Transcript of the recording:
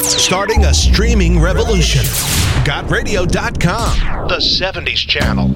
Starting a streaming revolution. GotRadio.com, the 70s channel.